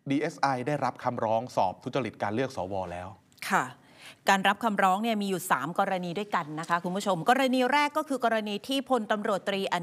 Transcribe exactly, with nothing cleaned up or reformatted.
ดี เอส ไอ ได้รับคำร้องสอบทุจริตการเลือกสวแล้วค่ะการรับคำร้องเนี่ยมีอยู่สามกรณีด้วยกันนะคะคุณผู้ชมกรณีแรกก็คือกรณีที่พลตำรวจตรีอ